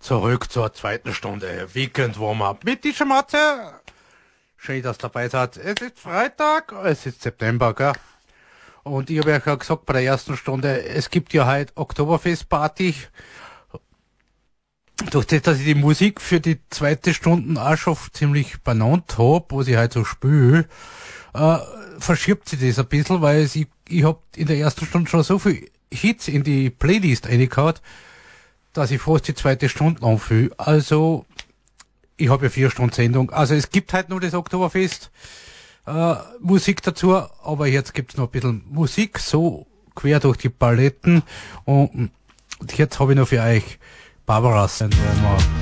Zurück zur zweiten Stunde Weekend Warm-Up mit DJ Matze. Schön, dass ihr dabei seid. Es ist Freitag, es ist September, gell? Und ich habe ja schon gesagt bei der ersten Stunde, es gibt ja heute Oktoberfest-Party. Durch das, dass ich die Musik für die zweite Stunde auch schon ziemlich benannt habe, was ich heute so spiele, verschiebt sich das ein bisschen, weil ich hab in der ersten Stunde schon so viel Hits in die Playlist reingehauen, dass ich fast die zweite Stunde anfühle. Also, ich habe ja 4 Stunden Sendung. Also es gibt halt nur das Oktoberfest Musik dazu, aber jetzt gibt's noch ein bisschen Musik, so quer durch die Paletten. Und jetzt habe ich noch für euch Barbara Sandwoman.